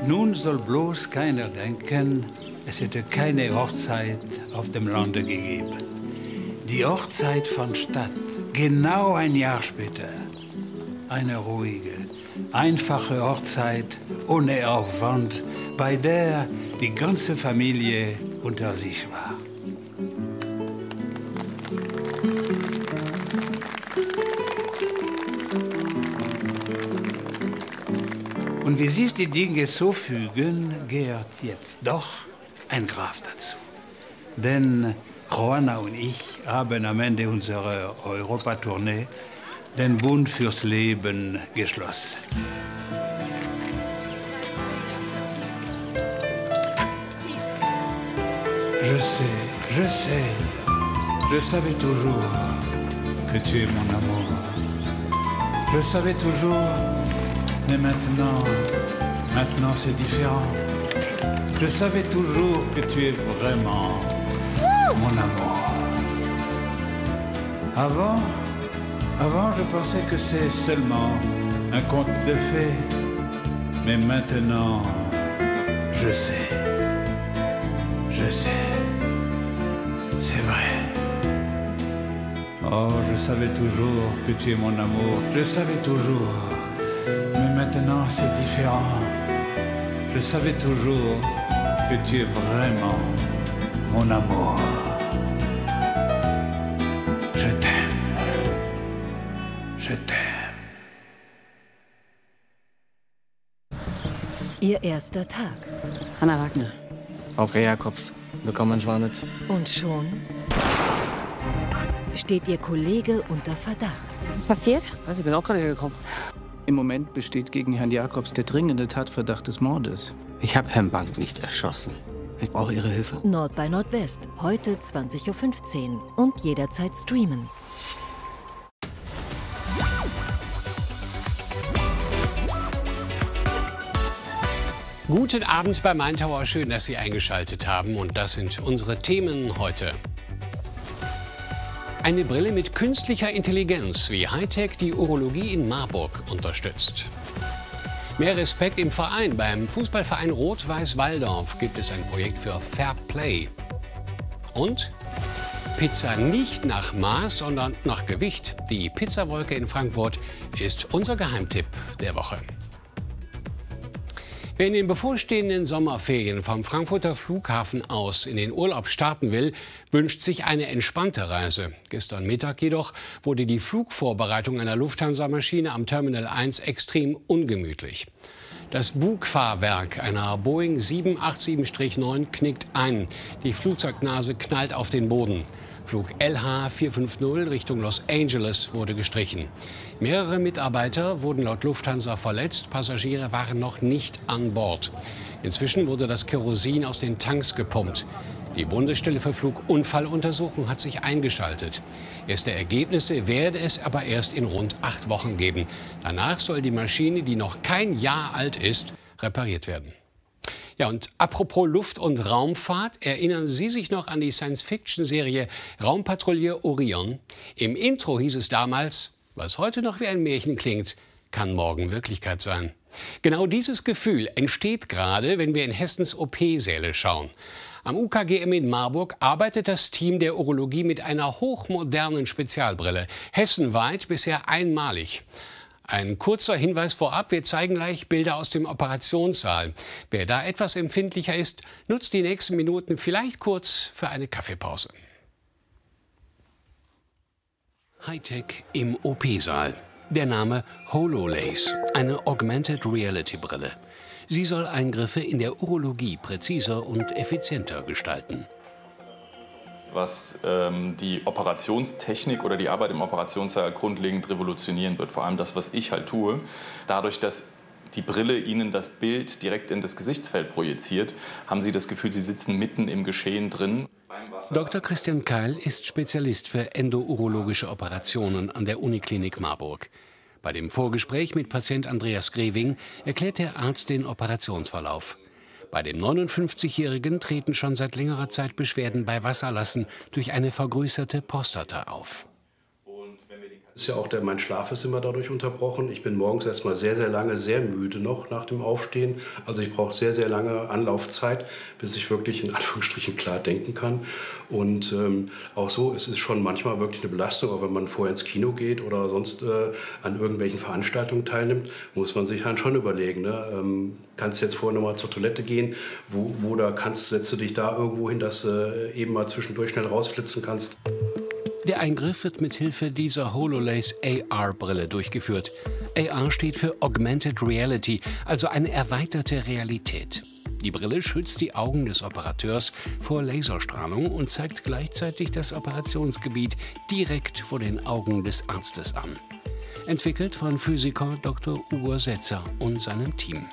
Nun soll bloß keiner denken, es hätte keine Hochzeit auf dem Lande gegeben. Die Hochzeit fand statt, genau ein Jahr später. Eine ruhige, einfache Hochzeit ohne Aufwand, bei der die ganze Familie unter sich war. Und wie sich die Dinge so fügen, gehört jetzt doch ein Graf dazu. Denn Joanna und ich haben am Ende unserer Europatournee den Bund fürs Leben geschlossen. Je savais toujours que tu es mon amour. Je savais toujours, mais maintenant c'est différent. Je savais toujours que tu es vraiment mon amour. Avant, je pensais que c'est seulement un conte de fées. Mais maintenant, je sais, c'est vrai. Oh, je savais toujours que tu es mon amour, je savais toujours. Mais maintenant, c'est différent. Je savais toujours que tu es vraiment mon amour. Je t'aime. Je t'aime. Ihr erster Tag. Hanna Wagner. Frau Jakobs. Willkommen in Schwanitz. Und schon steht Ihr Kollege unter Verdacht. Was ist passiert? Ich bin auch gerade hergekommen. Im Moment besteht gegen Herrn Jakobs der dringende Tatverdacht des Mordes. Ich habe Herrn Bank nicht erschossen. Ich brauche Ihre Hilfe. Nord bei Nordwest, heute 20:15 Uhr und jederzeit streamen. Guten Abend bei Main Tower, schön, dass Sie eingeschaltet haben und das sind unsere Themen heute. Eine Brille mit künstlicher Intelligenz, wie Hightech die Urologie in Marburg unterstützt. Mehr Respekt im Verein. Beim Fußballverein Rot-Weiß-Walldorf gibt es ein Projekt für Fair Play. Und Pizza nicht nach Maß, sondern nach Gewicht. Die Pizzawolke in Frankfurt ist unser Geheimtipp der Woche. Wer in den bevorstehenden Sommerferien vom Frankfurter Flughafen aus in den Urlaub starten will, wünscht sich eine entspannte Reise. Gestern Mittag jedoch wurde die Flugvorbereitung einer Lufthansa-Maschine am Terminal 1 extrem ungemütlich. Das Bugfahrwerk einer Boeing 787-9 knickt ein. Die Flugzeugnase knallt auf den Boden. Flug LH 450 Richtung Los Angeles wurde gestrichen. Mehrere Mitarbeiter wurden laut Lufthansa verletzt, Passagiere waren noch nicht an Bord. Inzwischen wurde das Kerosin aus den Tanks gepumpt. Die Bundesstelle für Flugunfalluntersuchung hat sich eingeschaltet. Erste Ergebnisse werde es aber erst in rund 8 Wochen geben. Danach soll die Maschine, die noch kein Jahr alt ist, repariert werden. Ja, und apropos Luft- und Raumfahrt, erinnern Sie sich noch an die Science-Fiction-Serie Raumpatrouille Orion? Im Intro hieß es damals, was heute noch wie ein Märchen klingt, kann morgen Wirklichkeit sein. Genau dieses Gefühl entsteht gerade, wenn wir in Hessens OP-Säle schauen. Am UKGM in Marburg arbeitet das Team der Urologie mit einer hochmodernen Spezialbrille. Hessenweit bisher einmalig. Ein kurzer Hinweis vorab, wir zeigen gleich Bilder aus dem Operationssaal. Wer da etwas empfindlicher ist, nutzt die nächsten Minuten vielleicht kurz für eine Kaffeepause. Hightech im OP-Saal. Der Name HoloLace, eine Augmented Reality Brille. Sie soll Eingriffe in der Urologie präziser und effizienter gestalten. Was die Operationstechnik oder die Arbeit im Operationssaal grundlegend revolutionieren wird. Vor allem das, was ich halt tue. Dadurch, dass die Brille Ihnen das Bild direkt in das Gesichtsfeld projiziert, haben Sie das Gefühl, Sie sitzen mitten im Geschehen drin. Dr. Christian Keil ist Spezialist für endourologische Operationen an der Uniklinik Marburg. Bei dem Vorgespräch mit Patient Andreas Greving erklärt der Arzt den Operationsverlauf. Bei dem 59-Jährigen treten schon seit längerer Zeit Beschwerden bei Wasserlassen durch eine vergrößerte Prostata auf. Ist ja auch mein Schlaf ist immer dadurch unterbrochen. Ich bin morgens erstmal sehr, sehr lange sehr müde noch nach dem Aufstehen. Also ich brauche sehr, sehr lange Anlaufzeit, bis ich wirklich in Anführungsstrichen klar denken kann. Und auch so, es ist schon manchmal wirklich eine Belastung, auch wenn man vorher ins Kino geht oder sonst an irgendwelchen Veranstaltungen teilnimmt, muss man sich halt schon überlegen, ne? Kannst du jetzt vorher noch mal zur Toilette gehen, wo da setzt du dich da irgendwo hin, dass du eben mal zwischendurch schnell rausflitzen kannst. Der Eingriff wird mit Hilfe dieser HoloLace AR-Brille durchgeführt. AR steht für Augmented Reality, also eine erweiterte Realität. Die Brille schützt die Augen des Operateurs vor Laserstrahlung und zeigt gleichzeitig das Operationsgebiet direkt vor den Augen des Arztes an. Entwickelt von Physiker Dr. Ugo Setzer und seinem Team.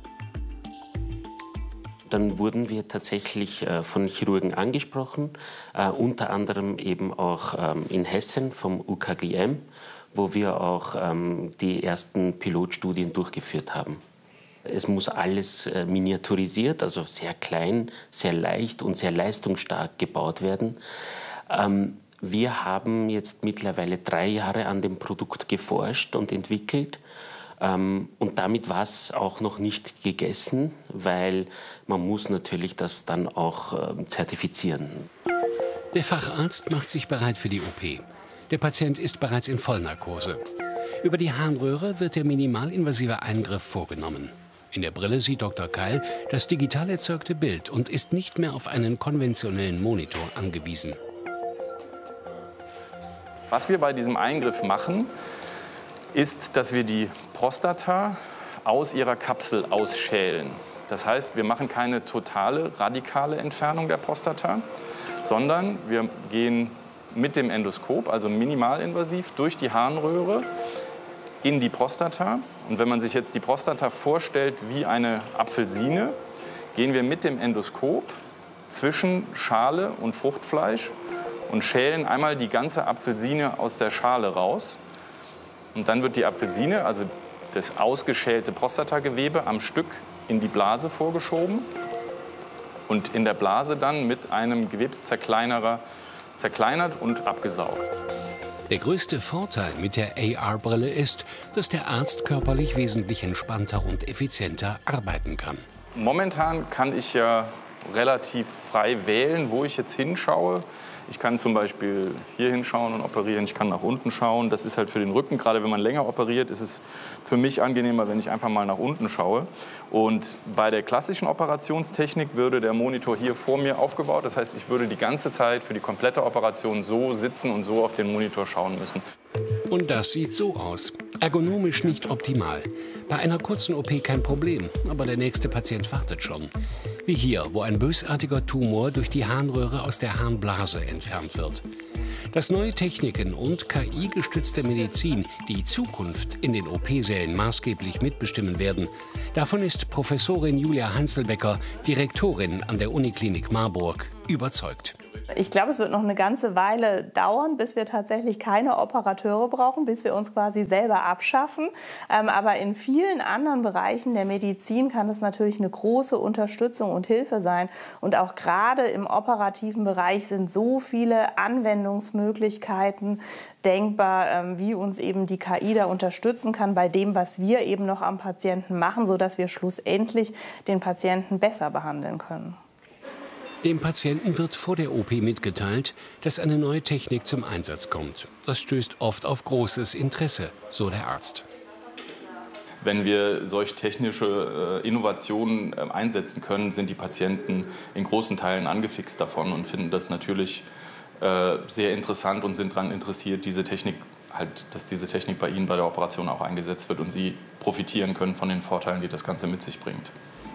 Dann wurden wir tatsächlich von Chirurgen angesprochen, unter anderem eben auch in Hessen vom UKGM, wo wir auch die ersten Pilotstudien durchgeführt haben. Es muss alles miniaturisiert, also sehr klein, sehr leicht und sehr leistungsstark gebaut werden. Wir haben jetzt mittlerweile 3 Jahre an dem Produkt geforscht und entwickelt. Und damit war es auch noch nicht gegessen, weil man muss natürlich das dann auch zertifizieren. Der Facharzt macht sich bereit für die OP. Der Patient ist bereits in Vollnarkose. Über die Harnröhre wird der minimalinvasive Eingriff vorgenommen. In der Brille sieht Dr. Keil das digital erzeugte Bild und ist nicht mehr auf einen konventionellen Monitor angewiesen. Was wir bei diesem Eingriff machen, ist, dass wir die Prostata aus ihrer Kapsel ausschälen. Das heißt, wir machen keine totale, radikale Entfernung der Prostata, sondern wir gehen mit dem Endoskop, also minimalinvasiv, durch die Harnröhre in die Prostata. Und wenn man sich jetzt die Prostata vorstellt wie eine Apfelsine, gehen wir mit dem Endoskop zwischen Schale und Fruchtfleisch und schälen einmal die ganze Apfelsine aus der Schale raus. Und dann wird die Apfelsine, also das ausgeschälte Prostatagewebe, am Stück in die Blase vorgeschoben und in der Blase dann mit einem Gewebszerkleinerer zerkleinert und abgesaugt. Der größte Vorteil mit der AR-Brille ist, dass der Arzt körperlich wesentlich entspannter und effizienter arbeiten kann. Momentan kann ich ja relativ frei wählen, wo ich jetzt hinschaue. Ich kann zum Beispiel hier hinschauen und operieren, ich kann nach unten schauen. Das ist halt für den Rücken, gerade wenn man länger operiert, ist es für mich angenehmer, wenn ich einfach mal nach unten schaue. Und bei der klassischen Operationstechnik würde der Monitor hier vor mir aufgebaut. Das heißt, ich würde die ganze Zeit für die komplette Operation so sitzen und so auf den Monitor schauen müssen. Und das sieht so aus. Ergonomisch nicht optimal. Bei einer kurzen OP kein Problem, aber der nächste Patient wartet schon. Wie hier, wo ein bösartiger Tumor durch die Harnröhre aus der Harnblase entfernt wird. Dass neue Techniken und KI-gestützte Medizin die Zukunft in den OP-Sälen maßgeblich mitbestimmen werden, davon ist Professorin Julia Hanselbecker, Direktorin an der Uniklinik Marburg, überzeugt. Ich glaube, es wird noch eine ganze Weile dauern, bis wir tatsächlich keine Operateure brauchen, bis wir uns quasi selber abschaffen. Aber in vielen anderen Bereichen der Medizin kann es natürlich eine große Unterstützung und Hilfe sein. Und auch gerade im operativen Bereich sind so viele Anwendungsmöglichkeiten denkbar, wie uns eben die KI da unterstützen kann bei dem, was wir eben noch am Patienten machen, sodass wir schlussendlich den Patienten besser behandeln können. Dem Patienten wird vor der OP mitgeteilt, dass eine neue Technik zum Einsatz kommt. Das stößt oft auf großes Interesse, so der Arzt. Wenn wir solch technische Innovationen einsetzen können, sind die Patienten in großen Teilen angefixt davon und finden das natürlich sehr interessant und sind daran interessiert, dass diese Technik bei ihnen bei der Operation auch eingesetzt wird und sie profitieren können von den Vorteilen, die das Ganze mit sich bringt.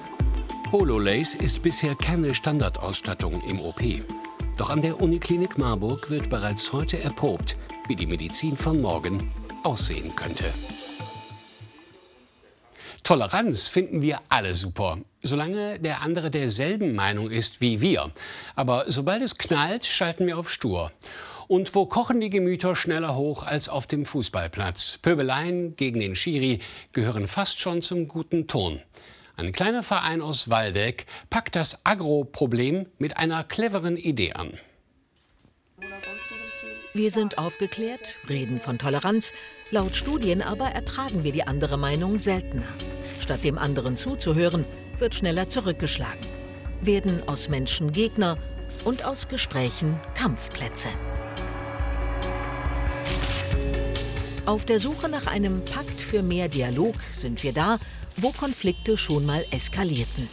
HoloLace ist bisher keine Standardausstattung im OP. Doch an der Uniklinik Marburg wird bereits heute erprobt, wie die Medizin von morgen aussehen könnte. Toleranz finden wir alle super, solange der andere derselben Meinung ist wie wir. Aber sobald es knallt, schalten wir auf stur. Und wo kochen die Gemüter schneller hoch als auf dem Fußballplatz? Pöbeleien gegen den Schiri gehören fast schon zum guten Ton. Ein kleiner Verein aus Waldeck packt das Agro-Problem mit einer cleveren Idee an. Wir sind aufgeklärt, reden von Toleranz. Laut Studien aber ertragen wir die andere Meinung seltener. Statt dem anderen zuzuhören, wird schneller zurückgeschlagen. Werden aus Menschen Gegner und aus Gesprächen Kampfplätze. Auf der Suche nach einem Pakt für mehr Dialog sind wir da, wo Konflikte schon mal eskalierten.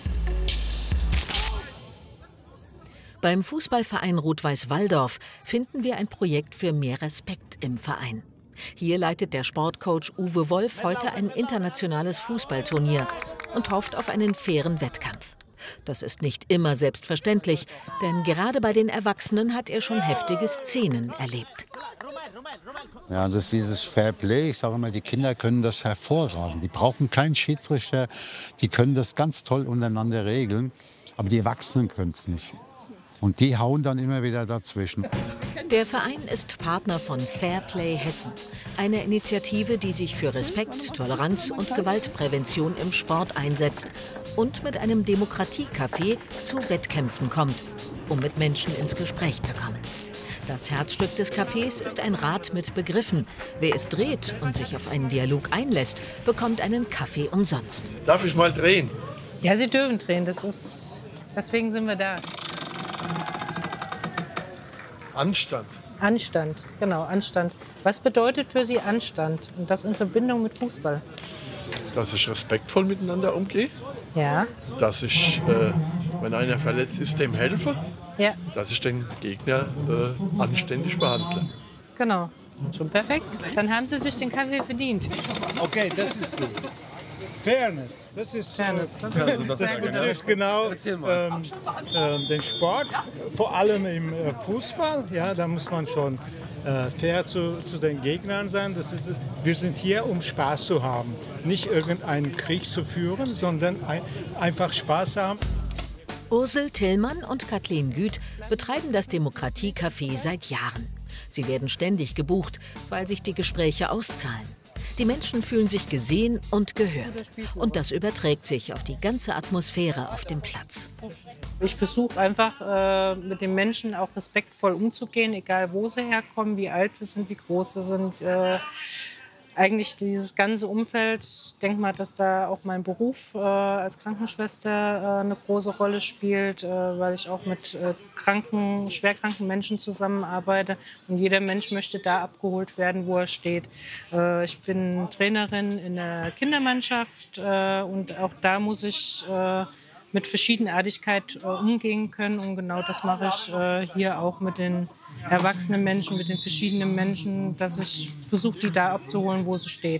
Beim Fußballverein Rot-Weiß Walldorf finden wir ein Projekt für mehr Respekt im Verein. Hier leitet der Sportcoach Uwe Wolf heute ein internationales Fußballturnier und hofft auf einen fairen Wettkampf. Das ist nicht immer selbstverständlich, denn gerade bei den Erwachsenen hat er schon heftige Szenen erlebt. Ja, das ist dieses Fair Play. Ich sage immer, die Kinder können das hervorragend. Die brauchen keinen Schiedsrichter, die können das ganz toll untereinander regeln, aber die Erwachsenen können es nicht. Und die hauen dann immer wieder dazwischen. Der Verein ist Partner von Fair Play Hessen, eine Initiative, die sich für Respekt, Toleranz und Gewaltprävention im Sport einsetzt und mit einem Demokratiecafé zu Wettkämpfen kommt, um mit Menschen ins Gespräch zu kommen. Das Herzstück des Cafés ist ein Rad mit Begriffen. Wer es dreht und sich auf einen Dialog einlässt, bekommt einen Kaffee umsonst. Darf ich mal drehen? Ja, Sie dürfen drehen. Deswegen sind wir da. Anstand. Anstand, genau, Anstand. Was bedeutet für Sie Anstand? Und das in Verbindung mit Fußball? Dass ich respektvoll miteinander umgehe. Ja. Dass ich, wenn einer verletzt ist, dem helfe. Ja. Dass ich den Gegner anständig behandle. Genau. Schon perfekt. Dann haben Sie sich den Kaffee verdient. Okay, das ist gut. Fairness, das ist Fairness. Das betrifft genau den Sport, vor allem im Fußball. Ja, da muss man schon fair zu den Gegnern sein. Wir sind hier, um Spaß zu haben, nicht irgendeinen Krieg zu führen, sondern einfach Spaß haben. Ursel Tillmann und Kathleen Güth betreiben das Demokratiecafé seit Jahren. Sie werden ständig gebucht, weil sich die Gespräche auszahlen. Die Menschen fühlen sich gesehen und gehört. Und das überträgt sich auf die ganze Atmosphäre auf dem Platz. Ich versuche einfach mit den Menschen auch respektvoll umzugehen, egal wo sie herkommen, wie alt sie sind, wie groß sie sind. Eigentlich dieses ganze Umfeld, ich denke mal, dass da auch mein Beruf als Krankenschwester eine große Rolle spielt, weil ich auch mit schwerkranken Menschen zusammenarbeite. Und jeder Mensch möchte da abgeholt werden, wo er steht. Ich bin Trainerin in der Kindermannschaft und auch da muss ich mit Verschiedenartigkeit umgehen können. Und genau das mache ich hier auch mit den erwachsenen Menschen, mit den verschiedenen Menschen, dass ich versuche, die da abzuholen, wo sie steht.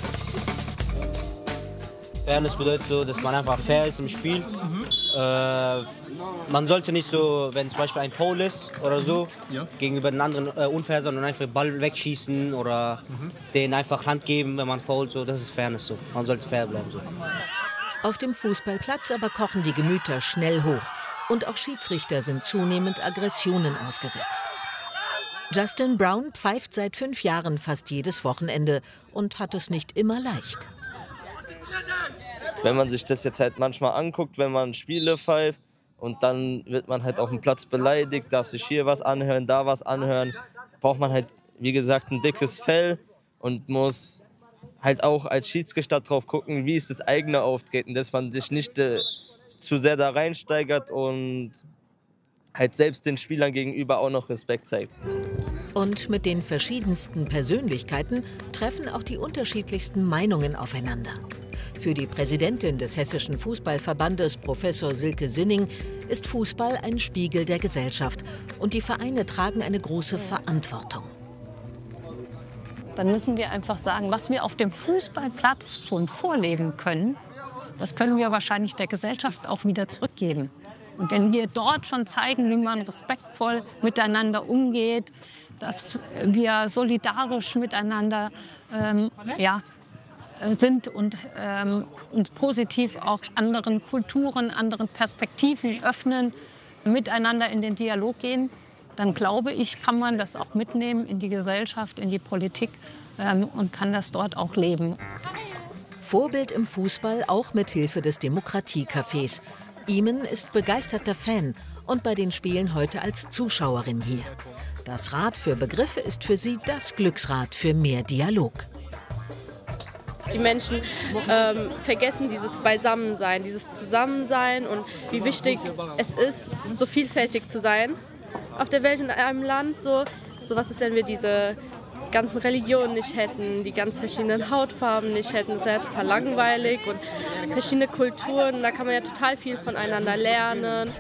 Fairness bedeutet so, dass man einfach fair ist im Spiel. Man sollte nicht so, wenn zum Beispiel ein Foul ist oder so, gegenüber den anderen unfair, sondern einfach den Ball wegschießen oder denen einfach Hand geben, wenn man foult. So, das ist Fairness so. Man sollte fair bleiben. So. Auf dem Fußballplatz aber kochen die Gemüter schnell hoch. Und auch Schiedsrichter sind zunehmend Aggressionen ausgesetzt. Justin Brown pfeift seit 5 Jahren fast jedes Wochenende und hat es nicht immer leicht. Wenn man sich das jetzt halt manchmal anguckt, wenn man Spiele pfeift und dann wird man halt auf dem Platz beleidigt, darf sich hier was anhören, da was anhören, braucht man halt, wie gesagt, ein dickes Fell und muss halt auch als Schiedsrichter drauf gucken, wie ist das eigene Auftreten, dass man sich nicht zu sehr da reinsteigert und halt selbst den Spielern gegenüber auch noch Respekt zeigt. Und mit den verschiedensten Persönlichkeiten treffen auch die unterschiedlichsten Meinungen aufeinander. Für die Präsidentin des Hessischen Fußballverbandes, Professor Silke Sinning, ist Fußball ein Spiegel der Gesellschaft und die Vereine tragen eine große Verantwortung. Dann müssen wir einfach sagen, was wir auf dem Fußballplatz schon vorleben können, das können wir wahrscheinlich der Gesellschaft auch wieder zurückgeben. Und wenn wir dort schon zeigen, wie man respektvoll miteinander umgeht, dass wir solidarisch miteinander sind und uns positiv auch anderen Kulturen, anderen Perspektiven öffnen, miteinander in den Dialog gehen, dann glaube ich, kann man das auch mitnehmen in die Gesellschaft, in die Politik und kann das dort auch leben. Vorbild im Fußball auch mit Hilfe des Demokratiecafés. Iman ist begeisterter Fan und bei den Spielen heute als Zuschauerin hier. Das Rad für Begriffe ist für sie das Glücksrad für mehr Dialog. Die Menschen vergessen dieses Beisammensein, dieses Zusammensein und wie wichtig es ist, so vielfältig zu sein auf der Welt und in einem Land. So was ist, wenn wir diese ganzen Religionen nicht hätten, die ganz verschiedenen Hautfarben nicht hätten. Das wäre ja total langweilig und verschiedene Kulturen, da kann man ja total viel voneinander lernen.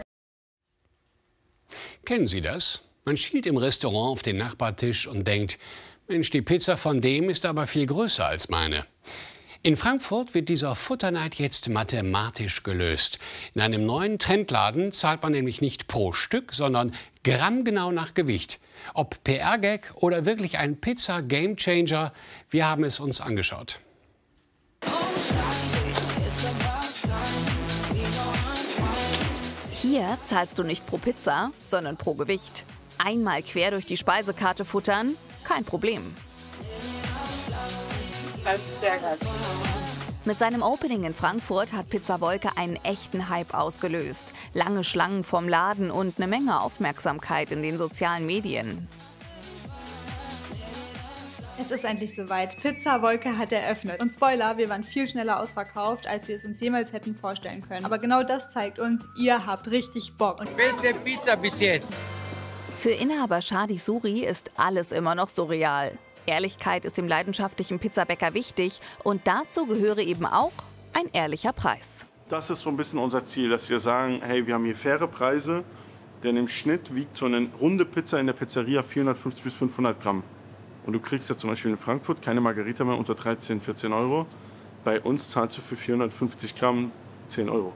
Kennen Sie das? Man schielt im Restaurant auf den Nachbartisch und denkt, Mensch, die Pizza von dem ist aber viel größer als meine. In Frankfurt wird dieser Futterneid jetzt mathematisch gelöst. In einem neuen Trendladen zahlt man nämlich nicht pro Stück, sondern grammgenau nach Gewicht. Ob PR-Gag oder wirklich ein Pizza-Gamechanger, wir haben es uns angeschaut. Hier zahlst du nicht pro Pizza, sondern pro Gewicht. Einmal quer durch die Speisekarte futtern, kein Problem. Mit seinem Opening in Frankfurt hat Pizza Wolke einen echten Hype ausgelöst. Lange Schlangen vorm Laden und eine Menge Aufmerksamkeit in den sozialen Medien. Es ist endlich soweit. Pizza Wolke hat eröffnet. Und Spoiler, wir waren viel schneller ausverkauft, als wir es uns jemals hätten vorstellen können. Aber genau das zeigt uns, ihr habt richtig Bock. Und beste Pizza bis jetzt. Für Inhaber Shadi Suri ist alles immer noch surreal. Ehrlichkeit ist dem leidenschaftlichen Pizzabäcker wichtig und dazu gehöre eben auch ein ehrlicher Preis. Das ist so ein bisschen unser Ziel, dass wir sagen, hey, wir haben hier faire Preise, denn im Schnitt wiegt so eine runde Pizza in der Pizzeria 450 bis 500 Gramm. Und du kriegst ja zum Beispiel in Frankfurt keine Margarita mehr unter 13, 14 Euro. Bei uns zahlst du für 450 Gramm 10 Euro.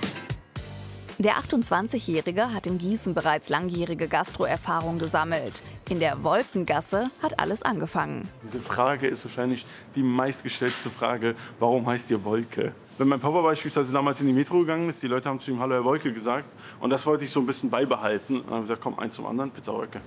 Der 28-Jährige hat in Gießen bereits langjährige Gastroerfahrung gesammelt. In der Wolkengasse hat alles angefangen. Diese Frage ist wahrscheinlich die meistgestellte Frage, warum heißt ihr Wolke? Wenn mein Papa beispielsweise damals in die Metro gegangen ist, die Leute haben zu ihm Hallo Herr Wolke gesagt. Und das wollte ich so ein bisschen beibehalten. Und dann habe ich gesagt, komm, eins zum anderen, Pizza Wolke.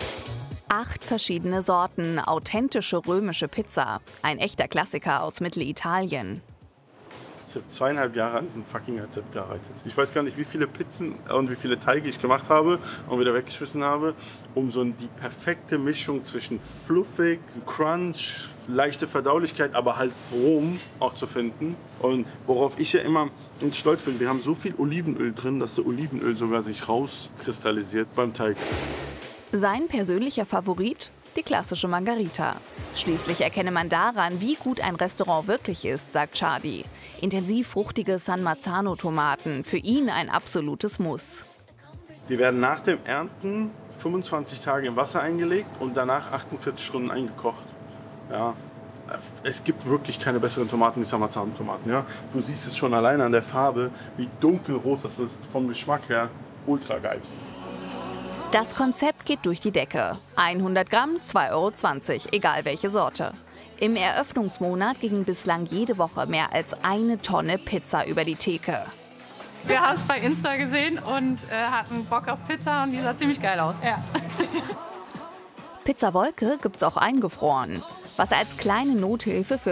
8 verschiedene Sorten, authentische römische Pizza. Ein echter Klassiker aus Mittelitalien. Ich habe 2,5 Jahre an diesem fucking Rezept gearbeitet. Ich weiß gar nicht, wie viele Pizzen und wie viele Teige ich gemacht habe und wieder weggeschmissen habe, um so die perfekte Mischung zwischen fluffig, Crunch, leichte Verdaulichkeit, aber halt Rom auch zu finden. Und worauf ich ja immer stolz bin, wir haben so viel Olivenöl drin, dass das Olivenöl sogar sich rauskristallisiert beim Teig. Sein persönlicher Favorit? Die klassische Margarita. Schließlich erkenne man daran, wie gut ein Restaurant wirklich ist, sagt Shadi. Intensiv fruchtige San Marzano-Tomaten, für ihn ein absolutes Muss. Die werden nach dem Ernten 25 Tage im Wasser eingelegt und danach 48 Stunden eingekocht. Ja, es gibt wirklich keine besseren Tomaten wie San Marzano-Tomaten. Ja? Du siehst es schon alleine an der Farbe, wie dunkelrot das ist, vom Geschmack her ultra geil. Das Konzept geht durch die Decke. 100 Gramm, 2,20 Euro, egal welche Sorte. Im Eröffnungsmonat gingen bislang jede Woche mehr als 1 Tonne Pizza über die Theke. Wir haben es bei Insta gesehen und hatten Bock auf Pizza und die sah ziemlich geil aus. Ja. Pizza Wolke gibt's auch eingefroren, was als kleine Nothilfe für